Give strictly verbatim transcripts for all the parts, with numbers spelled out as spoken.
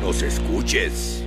nos escuches.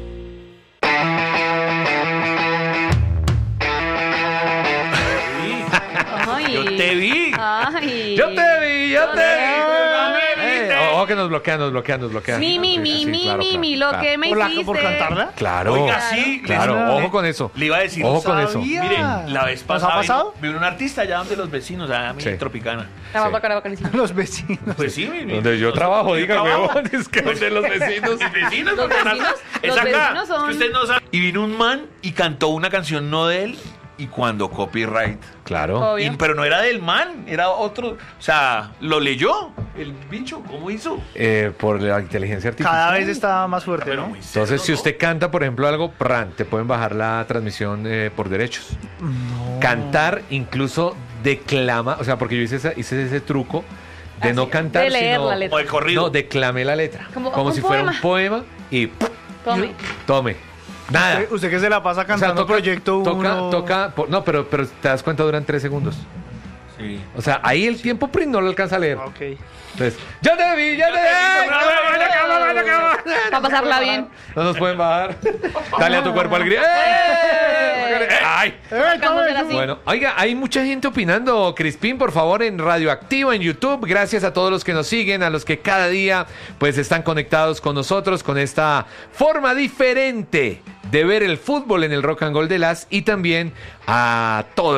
Ay. Yo te vi. Ay. Yo te vi, yo te vi. No me Eh, viste. Ojo que nos bloquean, nos bloquean, nos bloquean. Mi, mi, Sí, mi, sí, mi, claro, mi, claro, mi, lo claro. que me ¿Por, la, hiciste. ¿Por cantarla? Claro. Oiga, sí. Claro, les- ojo con eso. Le iba a decir. Ojo con eso. sabía. Mire, la vez ¿Nos pasada ha pasado? vino, vino un artista allá donde los vecinos, allá mi Sí. Tropicana. La Sí. bacana, bacanísima. Los vecinos. Pues sí, mi, mi- Donde yo los- trabajo, yo diga, trabajo. huevón, es que donde los vecinos. Mis vecinos, Los porque vecinos- es los acá. vecinos son- Es que usted no sabe. Y vino un man y cantó una canción no de él y cuando copyright. Claro. Obvio. Y- pero no era del man, era otro. O sea, lo leyó el bicho. ¿Cómo hizo? Eh, por la inteligencia artificial. Cada vez está más fuerte, Pero ¿no? muy Entonces, cerdo, si ¿no? usted canta, por ejemplo, algo, pran, te pueden bajar la transmisión eh, por derechos. Cantar, incluso declama, o sea, porque yo hice, esa- hice ese truco de Así, no cantar, de leer sino... la letra. O de corrido. No, declamé la letra. Como- Como, un si fuera poema. un poema y Tome. tome. Nada. Usted, usted que se la pasa O sea, cantando toca, Proyecto toca, uno. toca, po- no, pero, pero te das cuenta, duran tres segundos. Sí. O sea, ahí el tiempo print no lo alcanza a leer. Ah, ok. Entonces, yo te vi, yo te vi. Para pasarla bien. No nos pueden bajar. Dale a tu cuerpo al grito. ¡Eh! ¡Ay! Vamos a hacer así. Bueno, oiga, hay mucha gente opinando, Crispín, por favor, en Radioactivo, en YouTube. Gracias a todos los que nos siguen, a los que cada día pues están conectados con nosotros, con esta forma diferente de ver el fútbol en el Rock and Roll de las y también a todos.